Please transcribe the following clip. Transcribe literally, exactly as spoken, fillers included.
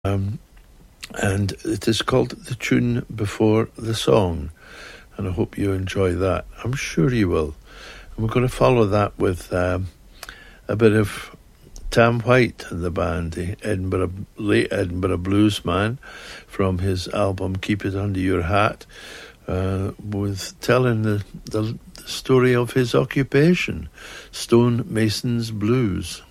Um, and it is called The Tune Before the Song, and I hope you enjoy that. I'm sure you will. And we're going to follow that with um, a bit of Tam White and the band, the Edinburgh, late Edinburgh blues man, from his album Keep It Under Your Hat, uh, with telling the, the, the story of his occupation, stonemason's blues.